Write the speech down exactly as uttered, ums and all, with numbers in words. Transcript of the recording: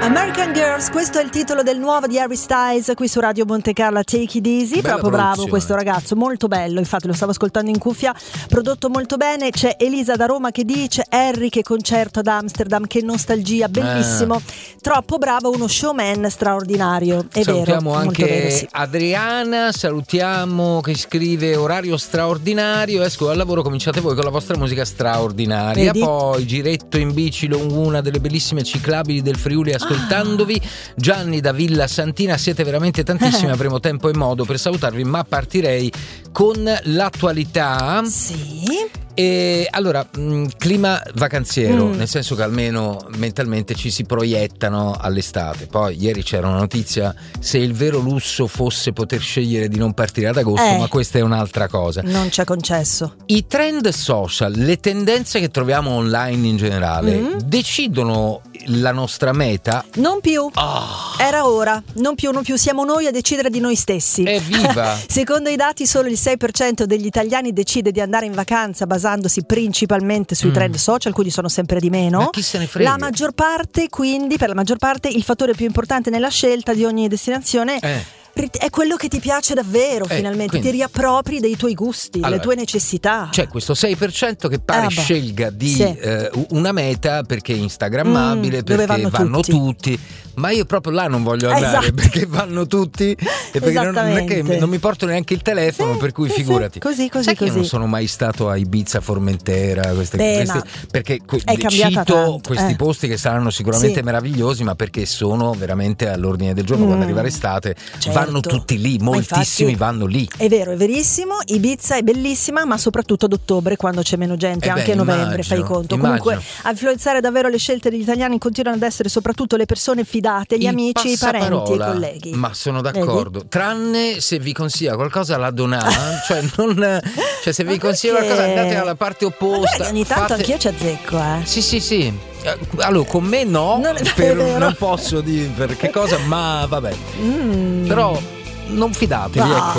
American Girls, questo è il titolo del nuovo di Harry Styles qui su Radio Monte Carlo, Take It Easy. Bella proprio bravo produzione. questo ragazzo, molto bello, infatti lo stavo ascoltando in cuffia, prodotto molto bene. C'è Elisa da Roma che dice: Harry, che concerto ad Amsterdam, che nostalgia, bellissimo, eh. troppo bravo, uno showman straordinario. È salutiamo vero, anche molto vero, sì. Adriana, salutiamo, che scrive: orario straordinario, esco dal lavoro, cominciate voi con la vostra musica straordinaria. Vedi? Poi giretto in bici lungo una delle bellissime ciclabili del Friuli ascoltandovi. ah. Gianni da Villa Santina, siete veramente tantissimi, avremo tempo e modo per salutarvi, ma partirei con l'attualità. Sì. E allora, mh, clima vacanziero, mm. nel senso che almeno mentalmente ci si proiettano all'estate. Poi ieri c'era una notizia: se il vero lusso fosse poter scegliere di non partire ad agosto, eh, ma questa è un'altra cosa. Non c'è concesso. I trend social, le tendenze che troviamo online in generale, mm. decidono la nostra meta? Non più. Oh. Era ora, non più, non più, siamo noi a decidere di noi stessi. Evviva! Secondo i dati solo il sei per cento degli italiani decide di andare in vacanza basandosi principalmente sui mm. trend social, quindi sono sempre di meno. Ma chi se ne frega? La maggior parte, quindi, per la maggior parte, il fattore più importante nella scelta di ogni destinazione eh. è quello che ti piace davvero, eh, finalmente quindi, ti riappropri dei tuoi gusti, allora, le tue necessità. C'è questo sei per cento che pare ah, scelga di sì. eh, una meta perché è instagrammabile, mm, perché vanno, vanno tutti. tutti. Ma io proprio là non voglio andare, esatto. perché vanno tutti e perché non, non è che non mi porto neanche il telefono, sì, per cui sì, figurati. Sì, così, così, Sai così. che io non sono mai stato a Ibiza, Formentera, queste, Beh, queste perché è cito tanto. questi eh. posti che saranno sicuramente sì. meravigliosi, ma perché sono veramente all'ordine del giorno. Mm. Quando arriva l'estate, certo. vanno tutti lì, moltissimi infatti, vanno lì. È vero, è verissimo. Ibiza è bellissima, ma soprattutto ad ottobre, quando c'è meno gente, eh anche beh, a novembre, immagino, fai conto. immagino. Comunque, a influenzare davvero le scelte degli italiani continuano ad essere soprattutto le persone fidate, gli il amici, i parenti e i colleghi. Ma sono d'accordo. Vedi? Tranne se vi consiglia qualcosa la donà, cioè non cioè se vi ma consiglia perché? qualcosa andate alla parte opposta. Ogni tanto fate... anch'io ci azzecco, eh. Sì, sì, sì. Allora, con me no, non, per, non posso dire per che cosa, ma vabbè. Mm. Però non fidatevi, ah, ecco.